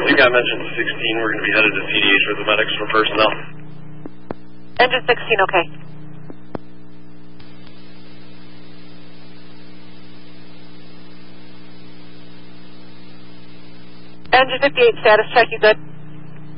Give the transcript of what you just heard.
think I mentioned 16. We're going to be headed to CDH with the medics for personnel. Engine 16, okay. Engine 58, status check, you good?